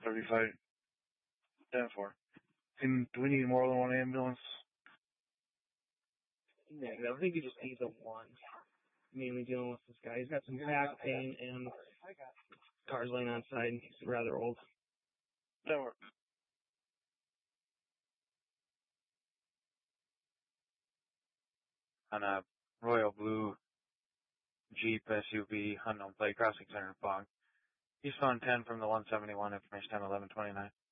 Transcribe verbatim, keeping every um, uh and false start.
thirty-five, ten four. And do we need more than one ambulance? Negative. I think you just need the one. Mainly dealing with this guy. He's got some back pain and car's laying on side and he's rather old. That works. On a royal blue Jeep S U V, unknown plate, crossing center fog. Eastbound ten from the one seventy-one, information time eleven twenty-nine.